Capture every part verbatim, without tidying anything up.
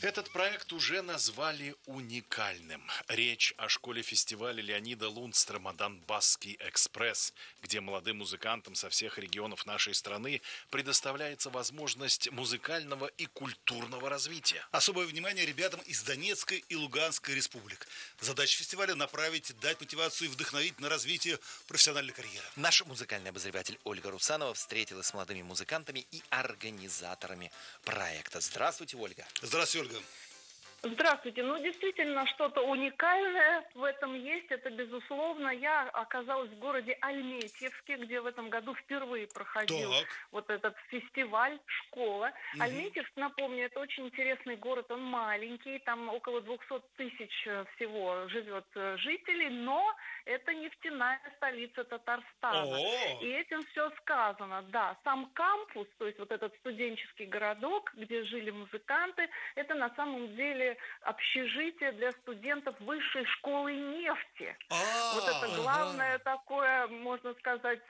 Этот проект уже назвали уникальным. Речь о школе-фестивале Леонида Лундстрома «Донбасский экспресс», где молодым музыкантам со всех регионов нашей страны предоставляется возможность музыкального и культурного развития. Особое внимание ребятам из Донецкой и Луганской республик. Задача фестиваля – направить, дать мотивацию и вдохновить на развитие профессиональной карьеры. Наш музыкальный обозреватель Ольга Русанова встретилась с молодыми музыкантами и организаторами проекта. Здравствуйте, Ольга. Здравствуйте, Ольга. Здравствуйте. Ну, действительно, что-то уникальное в этом есть. Это, безусловно, я оказалась в городе Альметьевске, где в этом году впервые проходил Так. вот этот фестиваль, школа. Угу. Альметьевск, напомню, это очень интересный город. Он маленький, там около двухсот тысяч всего живет жителей, но это нефтяная столица Татарстана. О! И этим все сказано. Да, сам кампус, то есть вот этот студенческий городок, где жили музыканты, это на самом деле общежитие для студентов высшей школы нефти. А-а-а. Вот это главное такое, можно сказать,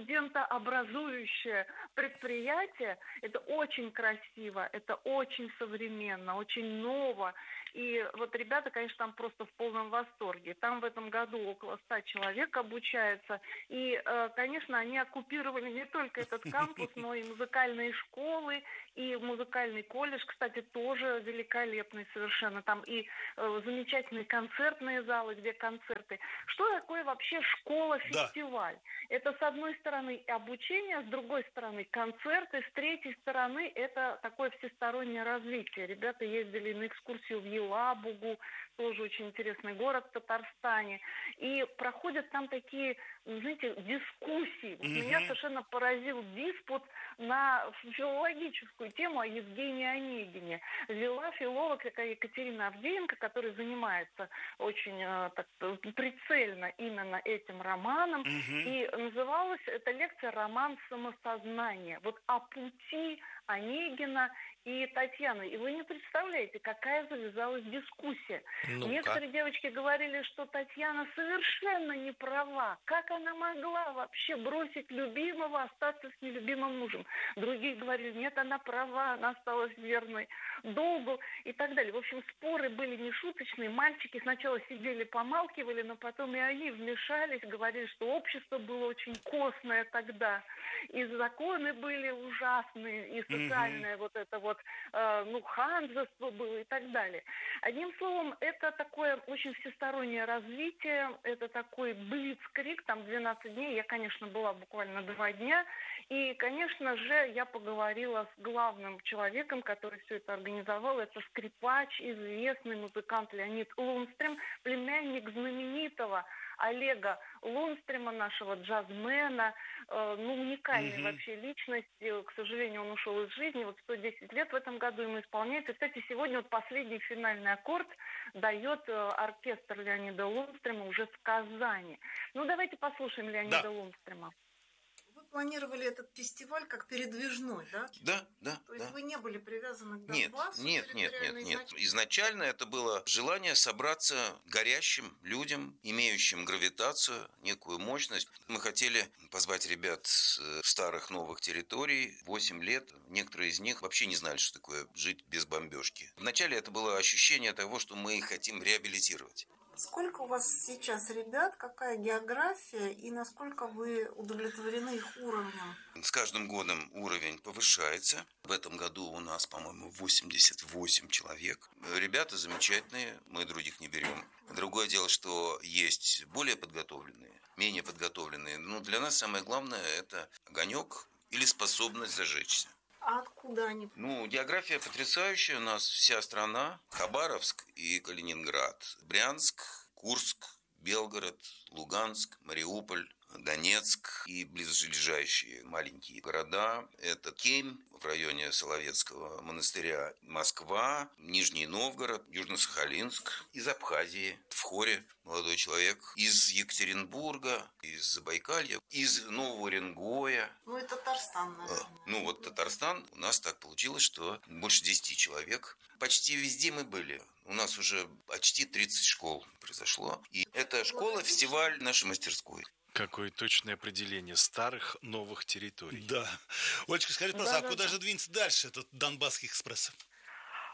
студентообразующее предприятие. Это очень красиво, это очень современно, очень ново. И вот ребята, конечно, там просто в полном восторге. Там в этом году около ста человек обучается. И, конечно, они оккупировали не только этот кампус, но и музыкальные школы, и музыкальный колледж, кстати, тоже великолепный совершенно. Там и замечательные концертные залы, где концерты. Что такое вообще школа-фестиваль? Да. Это, с одной стороны, обучение, с другой стороны, концерты, с третьей стороны, это такое всестороннее развитие. Ребята ездили на экскурсию в Елабугу, тоже очень интересный город в Татарстане. И проходят там такие, знаете, дискуссии. Вот mm-hmm. Меня совершенно поразил диспут на филологическую тему о Евгении Онегине. Вела филолог такая Екатерина Авдеенко, которая занимается очень так, прицельно именно этим романом. Mm-hmm. И называлась эта лекция «Роман самосознания». Вот о пути Онегина и Татьяны. И вы не представляете, какая завязалась дискуссия. Ну-ка. Некоторые девочки говорили, что Татьяна совершенно не права. Как она могла вообще бросить любимого, остаться с нелюбимым мужем? Другие говорили, нет, она права, она осталась верной долгу и так далее. В общем, споры были нешуточные. Мальчики сначала сидели, помалкивали, но потом и они вмешались, говорили, что общество было очень костное тогда. И законы были ужасные, и социальное mm-hmm. вот это вот, э, ну, ханжество было и так далее. Одним словом, это такое очень всестороннее развитие, это такой блицкриг, там двенадцать дней, я, конечно, была буквально два дня, и, конечно же, я поговорила с главным человеком, который все это организовал, это скрипач, известный музыкант Леонид Лундстрем, племянник знаменитого Олега Лундстрема, нашего джазмена, э, ну, уникальной mm-hmm. вообще личности. К сожалению, он ушел из жизни. Вот сто десять лет в этом году ему исполняется. Кстати, сегодня вот последний финальный аккорд дает э, оркестр Леонида Лундстрема уже в Казани. Ну, давайте послушаем Леонида да. Лундстрема. Планировали этот фестиваль как передвижной, да? Да, да. То есть да. вы не были привязаны к нет, Донбассу? Нет, нет, нет, нет. Изначально... изначально это было желание собраться горящим людям, имеющим гравитацию, некую мощность. Мы хотели позвать ребят с старых новых территорий, восемь лет. Некоторые из них вообще не знали, что такое жить без бомбежки. Вначале это было ощущение того, что мы их хотим реабилитировать. Сколько у вас сейчас ребят, какая география и насколько вы удовлетворены их уровнем? С каждым годом уровень повышается. В этом году у нас, по-моему, восемьдесят восемь человек. Ребята замечательные, мы других не берем. Другое дело, что есть более подготовленные, менее подготовленные. Но для нас самое главное – это огонек или способность зажечься. А откуда они? Ну, география потрясающая. У нас вся страна. Хабаровск и Калининград. Брянск, Курск, Белгород, Луганск, Мариуполь, Донецк и близлежащие маленькие города. Это Кемь в районе Соловецкого монастыря, Москва, Нижний Новгород, Южно-Сахалинск, из Абхазии. В хоре молодой человек из Екатеринбурга, из Забайкалья, из Нового Уренгоя. Ну и Татарстан, наверное. Ну вот Татарстан, у нас так получилось, что больше десяти человек. Почти везде мы были. У нас уже почти тридцать школ произошло. И это школа-фестиваль нашей мастерской. Какое точное определение старых новых территорий. Да. Олечка, скажи, пожалуйста, да, а да, куда да. же двинется дальше этот Донбасский экспресс?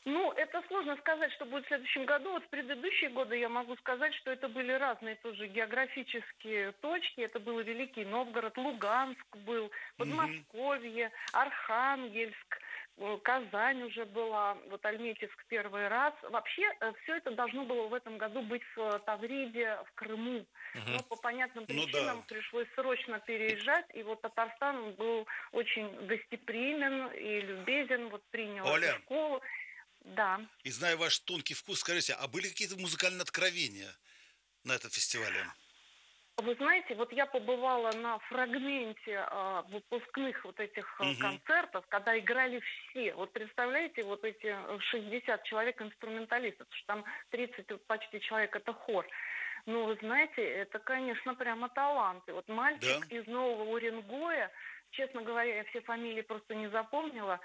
Ну, это сложно сказать, что будет в следующем году. Вот в предыдущие годы я могу сказать, что это были разные тоже географические точки. Это был Великий Новгород, Луганск был, Подмосковье, Архангельск, э, Казань уже была, вот Альметьевск первый раз. Вообще все это должно было в этом году быть в э, Тавриде, в Крыму. Но по понятным Ну причинам да. пришлось срочно переезжать. И вот Татарстан был очень гостеприимен и любезен, вот принял Оля. эту школу. Да. И зная ваш тонкий вкус, скажите, а были какие-то музыкальные откровения на этом фестивале? Вы знаете, вот я побывала на фрагменте а, выпускных вот этих а, Мгм. концертов, когда играли все. Вот представляете, вот эти э, шестьдесят человек инструменталистов, потому что там тридцать вот почти человек это хор. Ну, вы знаете, это, конечно, прямо таланты. Вот мальчик Да? из Нового Уренгоя, честно говоря, я все фамилии просто не запомнила,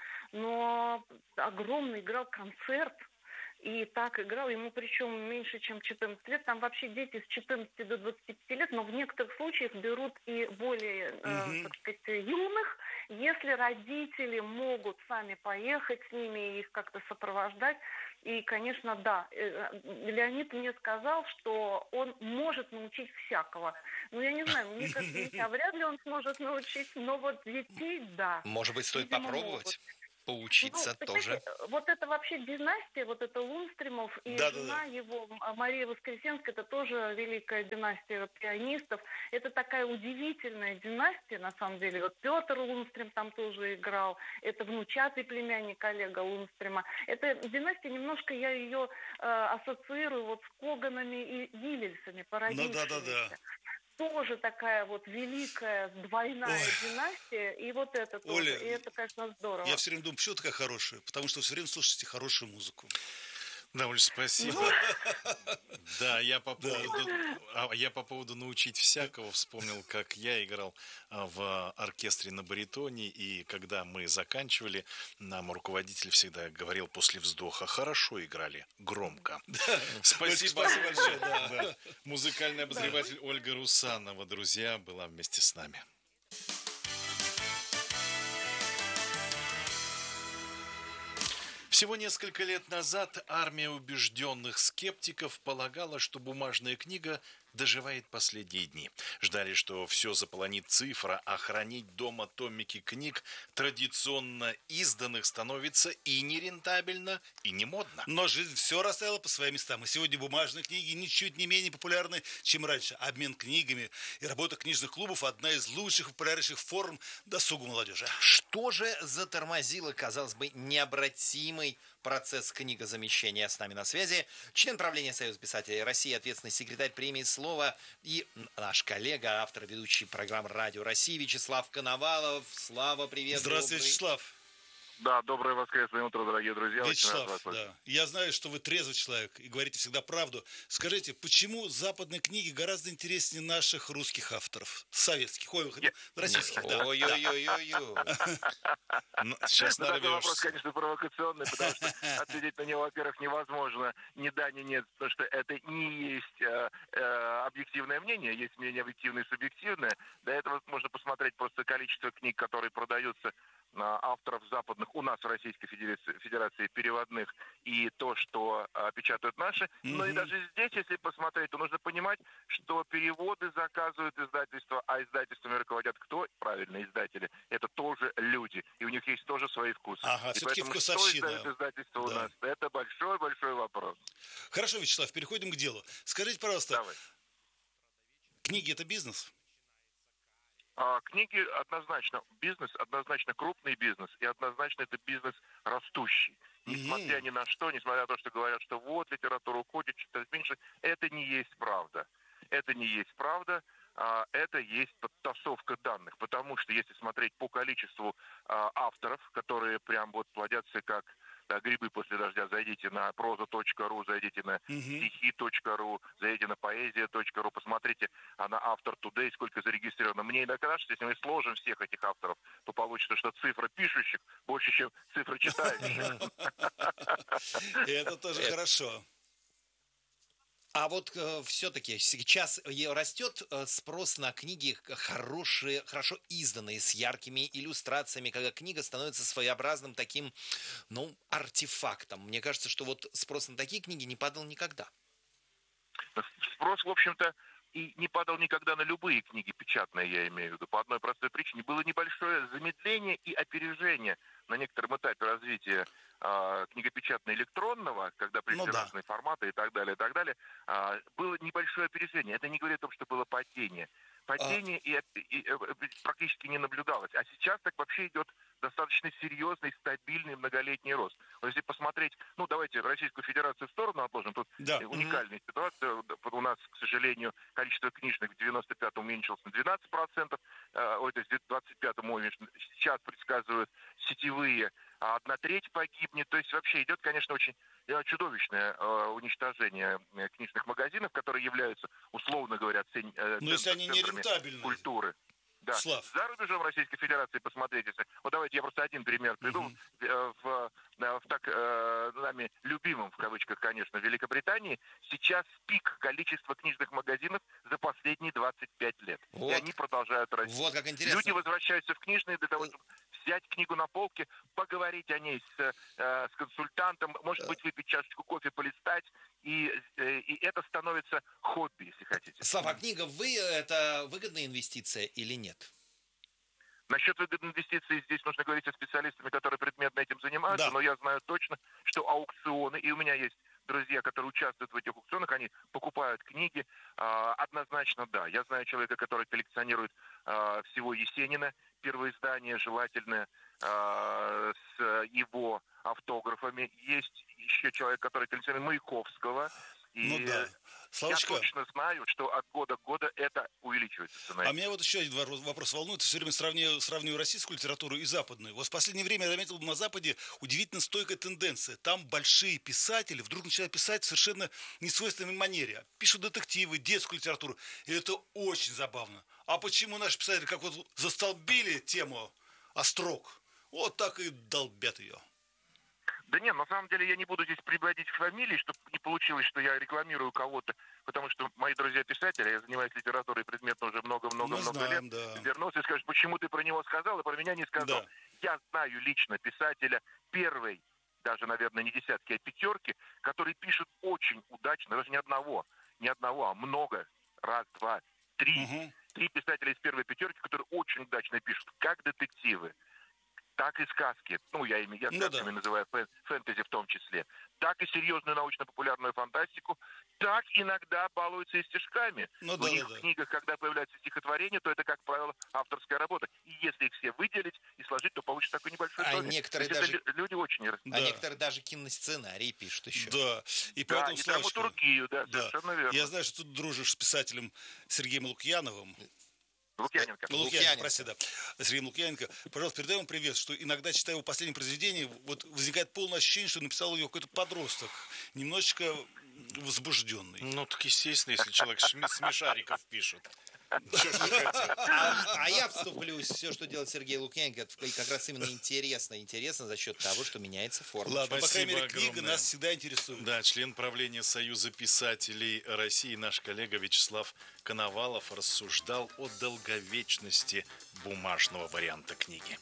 но огромный играл концерт. И так играл, ему причем меньше, чем четырнадцать лет. Там вообще дети с четырнадцати до двадцати пяти лет, но в некоторых случаях берут и более, э, Мгм. так сказать, юных, если родители могут сами поехать с ними и их как-то сопровождать. И, конечно, да, э, Леонид мне сказал, что он может научить всякого. Ну, я не знаю, мне кажется, меня вряд ли он сможет научить, но вот детей, да. Может быть, стоит Видимо, попробовать? могут. Поучиться Ну, тоже. понимаете, вот это вообще династия, вот это Лунстримов и Да-да-да. жена его, М- Мария Воскресенская, это тоже великая династия пианистов. Это такая удивительная династия, на самом деле. Вот Петр Лунстрим там тоже играл, это внучатый племянник Олега Лунстрима. Эта династия, немножко я ее э, ассоциирую вот с Коганами и Гиллельсами, Ну породившимися. да-да-да. Тоже такая вот великая двойная Ой, династия, и вот это тоже. Оля, И это, конечно, здорово. я все время думаю, почему такая хорошая? Потому что все время слушаете хорошую музыку. Да, Оль, спасибо. Ну, Да, я по Да. поводу, а, я по поводу научить всякого вспомнил, как я играл а, в оркестре на баритоне, и когда мы заканчивали, нам руководитель всегда говорил после вздоха: хорошо играли, громко. Спасибо. Спасибо большое, да. Да. Музыкальный обозреватель Ольга Русанова, друзья, была вместе с нами. Всего несколько лет назад армия убежденных скептиков полагала, что бумажная книга доживает последние дни. Ждали, что все заполонит цифра, а хранить дома томики книг, традиционно изданных, становится и нерентабельно, и не модно. Но жизнь все расставила по своим местам. И сегодня бумажные книги ничуть не менее популярны, чем раньше. Обмен книгами и работа книжных клубов – одна из лучших и популярнейших форм досуга молодежи. Что же затормозило, казалось бы, необратимый процесс книгозамещения? С нами на связи член правления Союза писателей России, ответственный секретарь премии «Слово» и наш коллега, автор ведущей программы «Радио России» Вячеслав Коновалов. Слава, привет. Здравствуйте, добрый. Вячеслав. Да, доброе воскресное утро, дорогие друзья. Очень рад Вячеслав, вас слышать. да. Я знаю, что вы трезвый человек и говорите всегда правду. Скажите, почему западные книги гораздо интереснее наших русских авторов? Советских, ой, Я- российских, да. Ой-ой-ой-ой-ой. Ну, сейчас Ну, такой вопрос, нарвешься. конечно, провокационный, потому что ответить на него, во-первых, невозможно ни да, ни нет, потому что это не есть э, э, объективное мнение, есть мнение объективное и субъективное. До этого можно посмотреть просто количество книг, которые продаются на авторов западных у нас в Российской Федерации, Федерации переводных, и то, что э, печатают наши. Но и Мгм. даже здесь, если посмотреть, то нужно понимать, что переводы заказывают издательства, а издательствами руководят кто? Правильно, издатели. Это тоже люди, и у них есть тоже свои вкусы. Ага, И всё-таки поэтому вкусовщина. что издает издательство у Да. нас? Это большой-большой вопрос. Хорошо, Вячеслав, переходим к делу. Скажите, пожалуйста, Давай. книги – это бизнес? А, книги однозначно бизнес, однозначно крупный бизнес, и однозначно это бизнес растущий. Несмотря Мгм. ни на что, несмотря на то, что говорят, что вот литература уходит, читать меньше, это не есть правда. Это не есть правда, а, это есть подтасовка данных. Потому что если смотреть по количеству а, авторов, которые прям вот плодятся как да, грибы после дождя, зайдите на проза точка ру, зайдите на Мгм. стихи точка ру, зайдите на поэзия точка ру, посмотрите, а на автор Today сколько зарегистрировано. Мне иногда кажется, что если мы сложим всех этих авторов, то получится, что цифра пишущих больше, чем цифра читающих. И это тоже Это- хорошо. А вот э, все-таки сейчас э, растет э, спрос на книги хорошие, хорошо изданные, с яркими иллюстрациями, когда книга становится своеобразным таким, ну, артефактом. Мне кажется, что вот спрос на такие книги не падал никогда. Спрос, в общем-то, и не падал никогда на любые книги печатные, я имею в виду, по одной простой причине. Было небольшое замедление и опережение на некотором этапе развития э, книгопечатно-электронного, когда пришли Ну да. разные форматы и так далее, и так далее. Э, было небольшое опережение. Это не говорит о том, что было падение. Падение и, и, и практически не наблюдалось. А сейчас так вообще идет достаточно серьезный, стабильный, многолетний рост. Вот если посмотреть, ну давайте Российскую Федерацию в сторону отложим, тут Да. уникальная mm-hmm. ситуация. У нас, к сожалению, количество книжных в девяносто пятом уменьшилось на двенадцать процентов, э, ой, то есть в двадцать пятом уменьшилось. Сейчас предсказывают сетевые, а одна треть погибнет. То есть вообще идет, конечно, очень чудовищное э, уничтожение книжных магазинов, которые являются, условно говоря, цен, э, Но если они не рентабельны. Культуры. Да. Слав. За рубежом Российской Федерации посмотреть, если... Вот давайте я просто один пример приду. Uh-huh. В, в, в так э, нами любимом, в кавычках, конечно, Великобритании сейчас пик количества книжных магазинов за последние двадцать пять лет. Вот. И они продолжают расти. Вот как интересно. Люди возвращаются в книжные для того, чтобы взять книгу на полке, поговорить о ней с, э, с консультантом, может быть, выпить чашечку кофе, полистать. И, э, и это становится хобби, если хотите. Слава, книга, вы это выгодная инвестиция или нет? Насчет выгодной инвестиций здесь нужно говорить со специалистами, которые предметно этим занимаются, Да. но я знаю точно, что аукционы, и у меня есть друзья, которые участвуют в этих аукционах, они покупают книги. А, однозначно, да. Я знаю человека, который коллекционирует а, всего Есенина, первое издание, желательно а, с его автографами. Есть еще человек, который коллекционирует Маяковского. И Ну да. Славочка, я точно знаю, что от года к году это увеличивается цена. а меня вот еще один вопрос волнует. Все время сравниваю, сравниваю российскую литературу и западную. Вот в последнее время я заметил на Западе удивительно стойкая тенденция. Там большие писатели вдруг начинают писать в совершенно несвойственной манере. Пишут детективы, детскую литературу. И это очень забавно. А почему наши писатели как вот застолбили тему острог, вот так и долбят ее? Да нет, на самом деле я не буду здесь приводить фамилии, чтобы не получилось, что я рекламирую кого-то, потому что мои друзья-писатели, я занимаюсь литературой предметно уже много-много-много лет, да. вернулся и скажут, почему ты про него сказал, и про меня не сказал. Да. Я знаю лично писателя первой, даже, наверное, не десятки, а пятерки, которые пишут очень удачно, даже не одного, не одного, а много, раз, два, три. Угу. Три писателя из первой пятерки, которые очень удачно пишут, как детективы, так и сказки, ну, я ими, я Ну, сказками да. называю фэн, фэнтези в том числе, так и серьезную научно-популярную фантастику, так иногда балуются и стишками. Ну, У да, них да, в да. книгах, когда появляются стихотворения, то это, как правило, авторская работа. И если их все выделить и сложить, то получится такой небольшой А томик. некоторые То есть даже- это лю- люди очень... А Да. некоторые даже киносценарий пишут еще. Да. И Да, поэтому, и Славочка, драматургию, да, да. совершенно верно. Я знаю, что ты дружишь с писателем Сергеем Лукьяновым. Лукьяненко. Ну, Лукьяненко, Лукьяненко. прости, да. Сергей Лукьяненко. Пожалуйста, передай ему привет, что иногда, читая его последнее произведение, вот возникает полное ощущение, что написал его какой-то подросток, немножечко возбужденный. Ну, так естественно, если человек шми- смешариков пишет. Чё ж вы хотите? А, а я вступлюсь. Все, что делает Сергей Лукьяненко, это как раз именно интересно. Интересно за счет того, что меняется форма. Ладно, по крайней Спасибо мере, книга огромное. нас всегда интересует. Да, член правления Союза писателей России, наш коллега Вячеслав Коновалов рассуждал о долговечности бумажного варианта книги.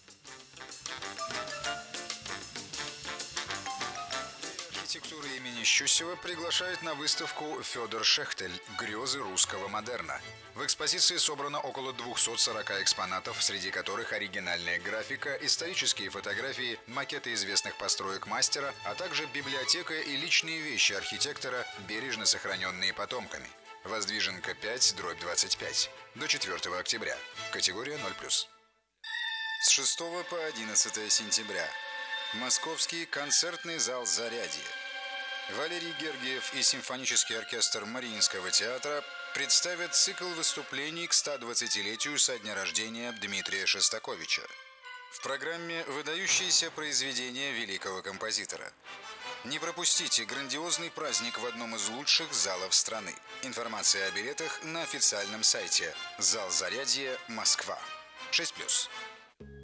Архитектура имени Щусева приглашает на выставку «Федор Шехтель. Грезы русского модерна». В экспозиции собрано около двухсот сорока экспонатов, среди которых оригинальная графика, исторические фотографии, макеты известных построек мастера, а также библиотека и личные вещи архитектора, бережно сохраненные потомками. Воздвиженка пять, дробь двадцать пять. До четвёртого октября. Категория ноль плюс. С шестого по одиннадцатое сентября. Московский концертный зал «Зарядье». Валерий Гергиев и симфонический оркестр Мариинского театра представят цикл выступлений к стодвадцатилетию со дня рождения Дмитрия Шостаковича. В программе выдающиеся произведения великого композитора. Не пропустите грандиозный праздник в одном из лучших залов страны. Информация о билетах на официальном сайте «Зал Зарядье, Москва». шесть плюс.